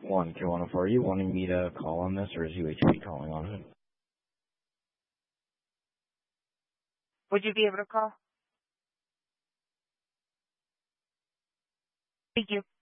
12104. Are you wanting me to call on this, or is UHP calling on it? Would you be able to call? Thank you.